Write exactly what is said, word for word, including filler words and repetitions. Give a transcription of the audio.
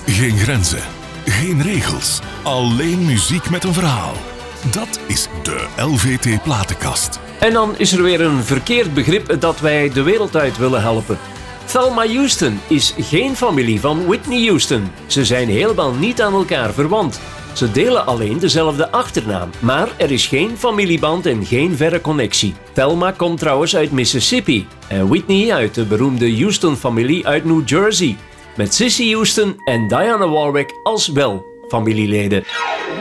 Geen grenzen, geen regels, alleen muziek met een verhaal. Dat is de L V T Platenkast. En dan is er weer een verkeerd begrip dat wij de wereld uit willen helpen. Thelma Houston is geen familie van Whitney Houston. Ze zijn helemaal niet aan elkaar verwant. Ze delen alleen dezelfde achternaam, maar er is geen familieband en geen verre connectie. Thelma komt trouwens uit Mississippi en Whitney uit de beroemde Houston-familie uit New Jersey. Met Cissy Houston en Diana Warwick als wel familieleden.